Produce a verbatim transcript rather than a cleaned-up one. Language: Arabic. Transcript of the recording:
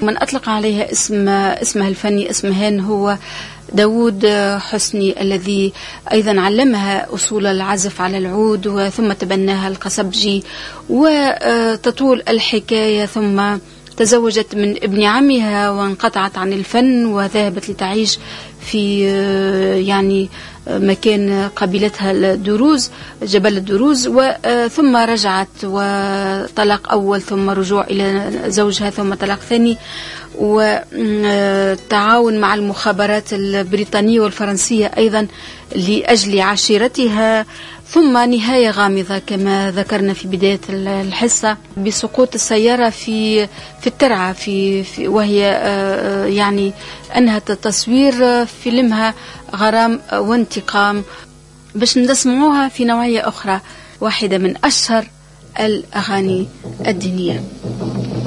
من أطلق عليها اسم اسمها الفني اسم هان هو داود حسني، الذي أيضا علمها أصول العزف على العود وثم تبناها القصبجي. وتطول الحكاية ثم تزوجت من ابن عمها وانقطعت عن الفن وذهبت لتعيش في يعني مكان قبيلتها الدروز، جبل الدروز، وثم رجعت وطلاق أول ثم رجوع إلى زوجها ثم طلاق ثاني، وتعاون مع المخابرات البريطانية والفرنسية أيضا لأجل عشيرتها، ثم نهاية غامضة كما ذكرنا في بداية الحصة بسقوط السيارة في في الترعة في, في وهي يعني أنهت تصوير فيلمها غرام وانتقام. باش نسمعوها في نوعية أخرى، واحدة من أشهر الأغاني الدينية.